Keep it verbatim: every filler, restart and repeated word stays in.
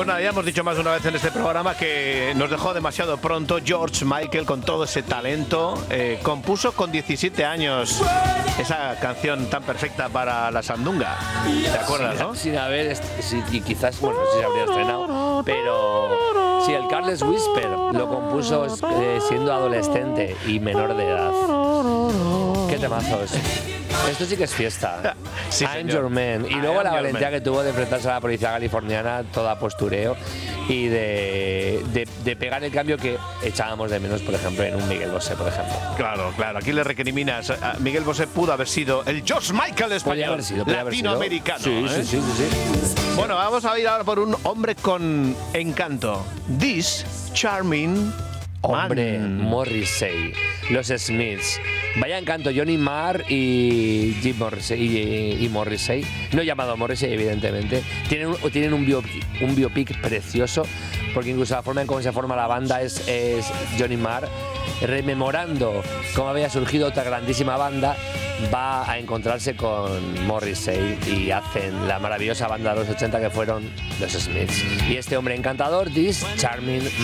Pues nada, ya hemos dicho más de una vez en este programa que nos dejó demasiado pronto George Michael con todo ese talento. Eh, compuso con diecisiete años esa canción tan perfecta para la sandunga. ¿Te acuerdas, sin, no? Sin haber, sí, y quizás, bueno, no sé si se habría estrenado, pero sí, el Careless Whisper lo compuso eh, siendo adolescente y menor de edad. Qué temazos. Esto sí que es fiesta. Sí, I'm señor. Your Man. Y I luego am la your valentía man. que tuvo de enfrentarse a la policía californiana, toda postureo, y de, de, de pegar el cambio que echábamos de menos, por ejemplo, en un Miguel Bosé, por ejemplo. Claro, claro. Aquí le recriminas. A Miguel Bosé pudo haber sido el George Michael español. Podría haber sido, podría haber sido. Latinoamericano. Sí, ¿eh? sí, sí, sí, sí. Bueno, vamos a ir ahora por un hombre con encanto. This Charming Hombre, Man. Morrissey, los Smiths. Vaya encanto, Johnny Marr y Jim Morrissey, y, y Morrissey, no llamado Morrissey, evidentemente. Tienen, un, tienen un, biopic, un biopic precioso, porque incluso la forma en cómo se forma la banda es, es Johnny Marr rememorando cómo había surgido otra grandísima banda, va a encontrarse con Morrissey y hacen la maravillosa banda de los ochenta que fueron los Smiths. Y este hombre encantador, This Charming